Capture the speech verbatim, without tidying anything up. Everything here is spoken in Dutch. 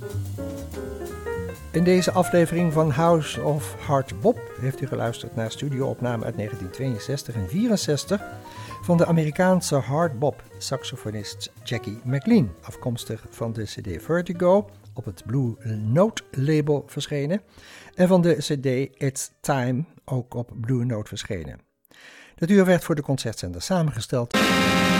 In deze aflevering van House of Hard Bop heeft u geluisterd naar studioopname uit negentien tweeënzestig en vierenzestig van de Amerikaanse hard bop saxofonist Jackie McLean, afkomstig van de cd Vertigo, op het Blue Note label verschenen, en van de cd It's Time, ook op Blue Note verschenen. Het uur werd voor de concertzender samengesteld